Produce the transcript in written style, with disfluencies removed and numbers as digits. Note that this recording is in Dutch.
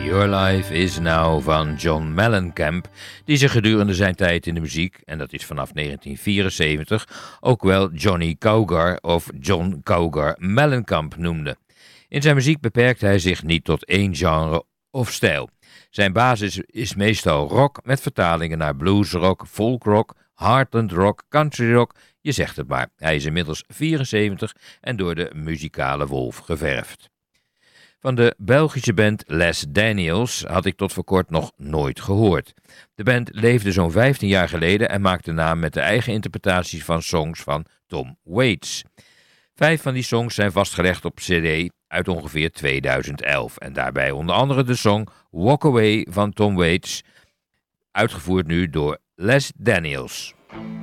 Your Life Is Now van John Mellencamp, die zich gedurende zijn tijd in de muziek, en dat is vanaf 1974, ook wel Johnny Cougar of John Cougar Mellencamp noemde. In zijn muziek beperkt hij zich niet tot één genre of stijl. Zijn basis is meestal rock met vertalingen naar bluesrock, folkrock, heartland rock, country rock, je zegt het maar. Hij is inmiddels 74 en door de muzikale wolf geverfd. Van de Belgische band Les Daniels had ik tot voor kort nog nooit gehoord. De band leefde zo'n 15 jaar geleden en maakte naam met de eigen interpretaties van songs van Tom Waits. 5 van die songs zijn vastgelegd op CD uit ongeveer 2011 en daarbij onder andere de song Walk Away van Tom Waits, uitgevoerd nu door Les Daniels.